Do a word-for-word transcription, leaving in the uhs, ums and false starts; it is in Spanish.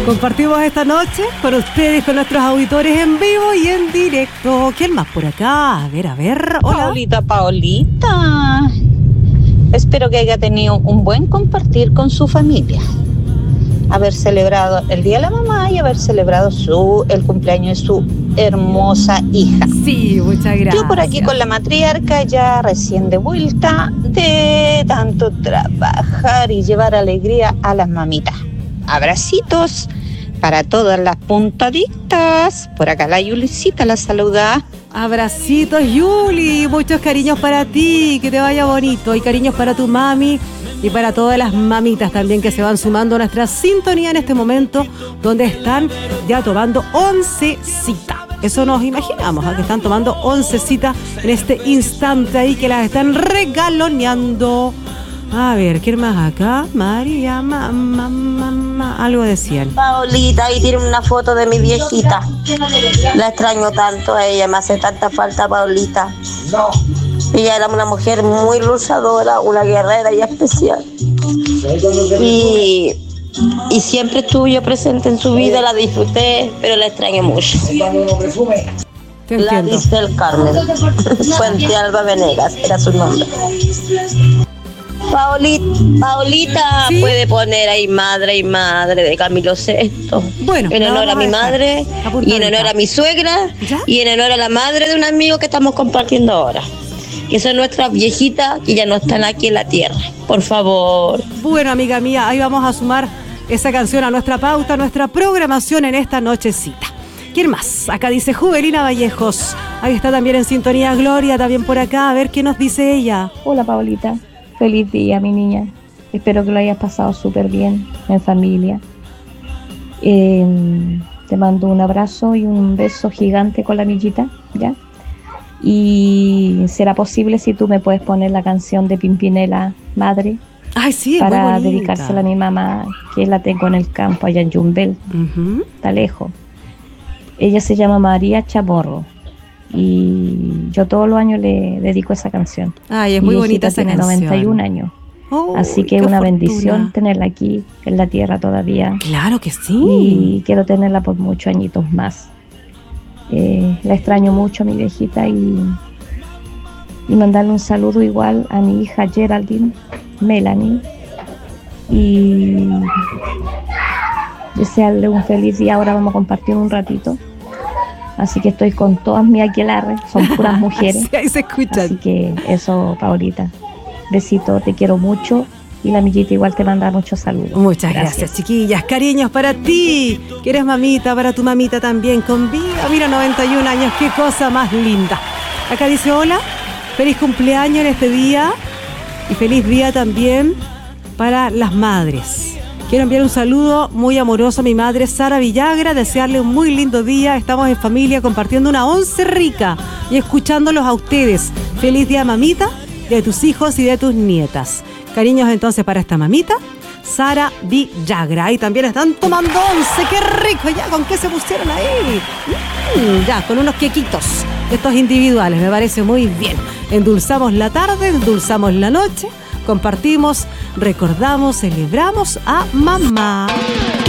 Compartimos esta noche con ustedes, con nuestros auditores en vivo y en directo. ¿Quién más por acá? A ver, a ver. Hola. Paulita, Paulita. Espero que haya tenido un buen compartir con su familia. Haber celebrado el Día de la Mamá y haber celebrado su, el cumpleaños de su hermosa hija. Sí, muchas gracias. Yo por aquí con la matriarca ya recién de vuelta de tanto trabajar y llevar alegría a las mamitas. Abracitos para todas las puntaditas. Por acá la Yulicita la saluda. Abracitos, Yuli. Muchos cariños para ti. Que te vaya bonito. Y cariños para tu mami y para todas las mamitas también que se van sumando a nuestra sintonía en este momento, donde están ya tomando oncecita. Eso nos imaginamos, ¿eh? Que están tomando oncecita en este instante ahí, que las están regaloneando. A ver, ¿quién más acá? María, mamá, mamá, algo decían. Paulita, ahí tiene una foto de mi viejita. La extraño tanto a ella, me hace tanta falta Paulita. Ella era una mujer muy luchadora, una guerrera y especial. Y, y siempre estuve yo presente en su vida, la disfruté, pero la extraño mucho. La dice el Carmen. Fuente Alba Venegas, era su nombre. Paulita, Paulita ¿sí? Puede poner ahí madre y madre de Camilo sexto. Bueno, en honor a mi madre y en honor a mi suegra. ¿Ya? Y en honor a la madre de un amigo que estamos compartiendo ahora. Que son nuestras viejitas que ya no están aquí en la tierra. Por favor. Bueno, amiga mía, ahí vamos a sumar esa canción a nuestra pauta, a nuestra programación en esta nochecita. ¿Quién más? Acá dice Juvelina Vallejos. Ahí está también en sintonía Gloria, también por acá. A ver qué nos dice ella. Hola, Paulita. Feliz día, mi niña. Espero que lo hayas pasado súper bien en familia. Eh, te mando un abrazo y un beso gigante con la amiguita, ¿ya? Y será posible si tú me puedes poner la canción de Pimpinela, Madre. Ay, sí, para dedicársela a mi mamá, que la tengo en el campo allá en Yumbel, uh-huh. Está lejos. Ella se llama María Chamorro. Y yo todos los años le dedico esa canción. Ay, es muy bonita esa tiene canción. noventa y un años. Oh, así que es una fortuna. Bendición tenerla aquí en la tierra todavía. Claro que sí. Y quiero tenerla por muchos añitos más. Eh, la extraño mucho a mi viejita y, y mandarle un saludo igual a mi hija Geraldine, Melanie. Y desearle un feliz día. Ahora vamos a compartir un ratito. Así que estoy con todas mis aquelarres, son puras mujeres. Sí, ahí se escuchan. Así que eso, Paulita. Besito, te quiero mucho. Y la amiguita igual te manda muchos saludos. Muchas gracias, gracias, chiquillas. Cariños para ti, que eres mamita, para tu mamita también con vida. Mira, noventa y un años, qué cosa más linda. Acá dice, hola, feliz cumpleaños en este día. Y feliz día también para las madres. Quiero enviar un saludo muy amoroso a mi madre Sara Villagra, desearle un muy lindo día. Estamos en familia compartiendo una once rica y escuchándolos a ustedes. Feliz día, mamita, de tus hijos y de tus nietas. Cariños entonces para esta mamita, Sara Villagra. Y también están tomando once, qué rico. Ya, ¿con qué se pusieron ahí? Mm, ya, con unos quequitos, estos individuales, me parece muy bien. Endulzamos la tarde, endulzamos la noche. Compartimos, recordamos, celebramos a mamá.